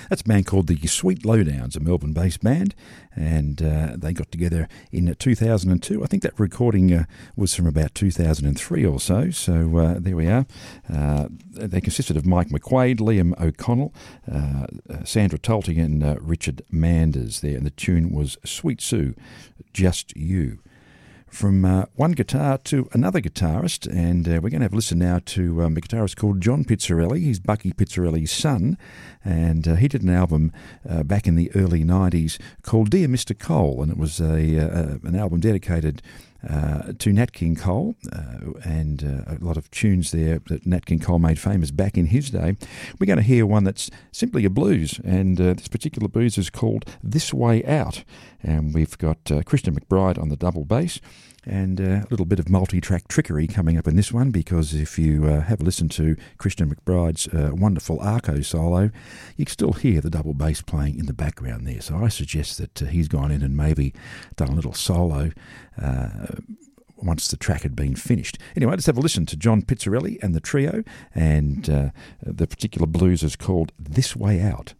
That's a band called the Sweet Lowdowns, a Melbourne-based band, and they got together in 2002. I think that recording was from about 2003 or so, so there we are. They consisted of Mike McQuaid, Liam O'Connell, Sandra Tolty and Richard Manders there, and the tune was Sweet Sue, Just You. From one guitar to another guitarist, and we're going to have a listen now to a guitarist called John Pizzarelli. He's Bucky Pizzarelli's son, and he did an album back in the early 90s called Dear Mr. Cole, and it was an album dedicated to Nat King Cole, and a lot of tunes there that Nat King Cole made famous back in his day. We're going to hear one that's simply a blues, and this particular blues is called This Way Out, and we've got Christian McBride on the double bass, and a little bit of multi-track trickery coming up in this one, because if you have a listen to Christian McBride's wonderful arco solo, you can still hear the double bass playing in the background there. So I suggest that he's gone in and maybe done a little solo once the track had been finished. Anyway, let's have a listen to John Pizzarelli and the trio, and the particular blues is called This Way Out.